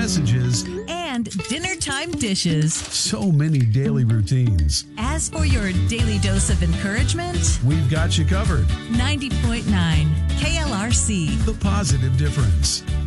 messages, and dinner time dishes. so many daily routines. As for your daily dose of encouragement, We've got you covered. 90.9 KLRC. The Positive Difference.